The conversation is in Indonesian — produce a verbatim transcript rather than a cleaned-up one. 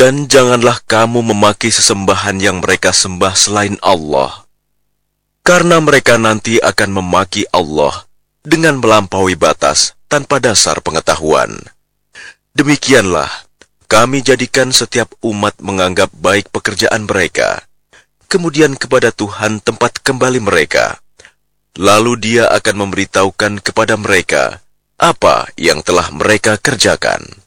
Dan janganlah kamu memaki sesembahan yang mereka sembah selain Allah, karena mereka nanti akan memaki Allah dengan melampaui batas tanpa dasar pengetahuan. Demikianlah, kami jadikan setiap umat menganggap baik pekerjaan mereka, kemudian kepada Tuhan tempat kembali mereka. Lalu Dia akan memberitahukan kepada mereka apa yang telah mereka kerjakan.